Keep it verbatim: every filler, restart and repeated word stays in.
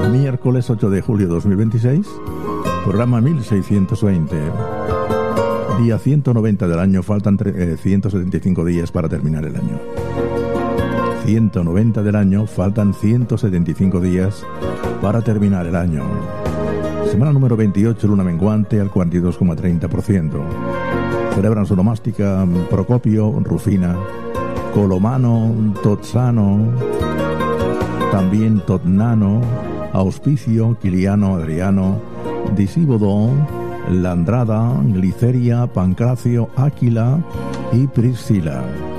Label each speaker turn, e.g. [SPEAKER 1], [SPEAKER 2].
[SPEAKER 1] Miércoles ocho de julio de dos mil veintiséis, programa mil seiscientos veinte. Día ciento noventa del año, faltan eh, ciento setenta y cinco días para terminar el año. ciento noventa del año, faltan ciento setenta y cinco días para terminar el año. Semana número veintiocho, luna menguante al cuarenta y dos coma treinta por ciento. Celebran su nomástica Procopio, Rufina, Colomano, Totsano, también Totnano, Auspicio, Quiliano, Adriano, Disíbodo, Landrada, Gliceria, Pancracio, Áquila y Priscila.